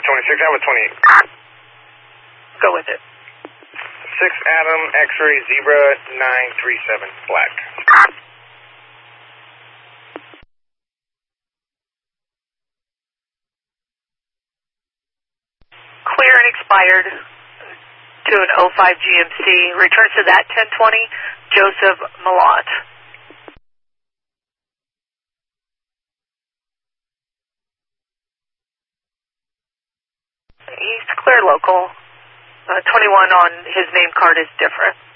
26, I have a 28. Go with it. 6 Adam, X-ray, Zebra, 937, black. Clear and expired to an 05 GMC. Return to that 1020, Joseph Malott. He's clear local. 21 on his name card is different.